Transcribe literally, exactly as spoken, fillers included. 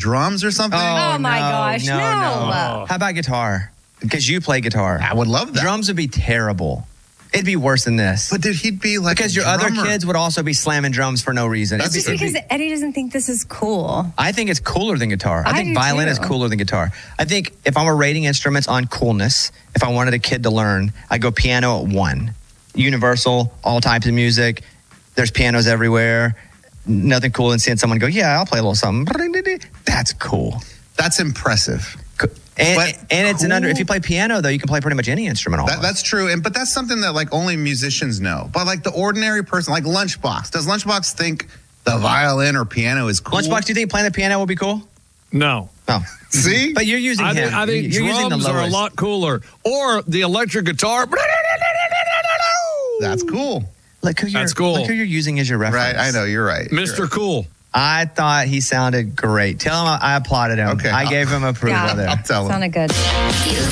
drums or something? Oh, Oh, my no, gosh, no, no. no. How about guitar? Because you play guitar. I would love that. Drums would be terrible. It'd be worse than this. But dude, he'd be like because a your other drummer. kids would also be slamming drums for no reason. It's It'd just be- it'd because be- Eddie doesn't think this is cool. I think it's cooler than guitar. I, I think do violin too. is cooler than guitar. I think if I were rating instruments on coolness, if I wanted a kid to learn, I'd go piano at one. Universal, all types of music. There's pianos everywhere. Nothing cool than seeing someone go, yeah, I'll play a little something. That's cool. That's impressive. And, But and it's an under. cool- If you play piano, though, you can play pretty much any instrument. That, almost. that's true, and but that's something that like only musicians know. But like the ordinary person, like Lunchbox, does Lunchbox think the violin or piano is cool? Lunchbox, do you think playing the piano will be cool? No. No. See, But you're using I him. think, I think you're using the drums are a lowest. lot cooler. Or the electric guitar. that's cool. Look who you're, That's cool. Look who you're using as your reference. Right, I know you're right. You're Mister right. Cool. I thought he sounded great. Tell him I, I applauded him. Okay. I gave him approval Yeah. there. I'll tell him. Sounded good.